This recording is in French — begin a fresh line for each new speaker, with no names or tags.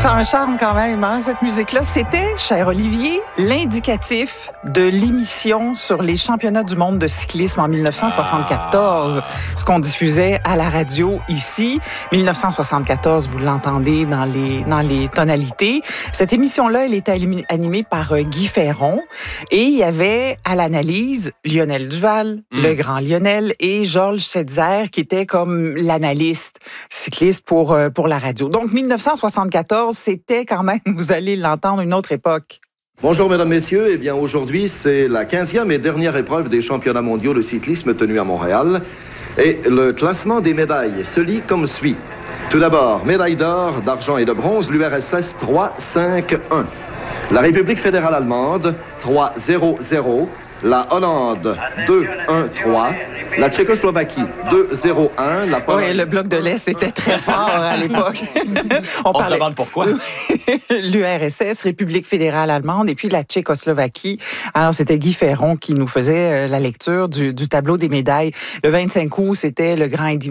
Ça a un charme quand même, hein, cette musique-là. C'était, cher Olivier, l'indicatif de l'émission sur les championnats du monde de cyclisme en 1974, ce qu'on diffusait à la radio ici. 1974, vous l'entendez dans les tonalités. Cette émission-là, elle était animée par Guy Ferron et il y avait à l'analyse Lionel Duval, le grand Lionel, et Georges Setzer qui était comme l'analyste cycliste pour la radio. Donc, 1974, c'était quand même, vous allez l'entendre, une autre époque.
Bonjour mesdames, messieurs. Eh bien, aujourd'hui, c'est la 15e et dernière épreuve des championnats mondiaux de cyclisme tenus à Montréal. Et le classement des médailles se lit comme suit. Tout d'abord, médaille d'or, d'argent et de bronze, l'URSS 3-5-1. La République fédérale allemande 3-0-0. La Hollande 2-1-3. La Tchécoslovaquie 2-0-1. La Pologne...
Oui, le bloc de l'Est était très fort à l'époque.
On se demande pourquoi.
L'URSS, République fédérale allemande, et puis la Tchécoslovaquie. Alors, c'était Guy Ferron qui nous faisait la lecture du tableau des médailles. Le 25 août, c'était le grand